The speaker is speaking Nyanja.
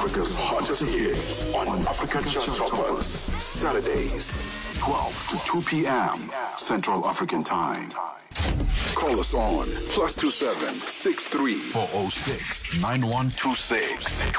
Africa's hottest hits on Africa Chart Toppers. Saturdays, 12 to 2 p.m. Central African Time. Call us on +27 63 406 9126.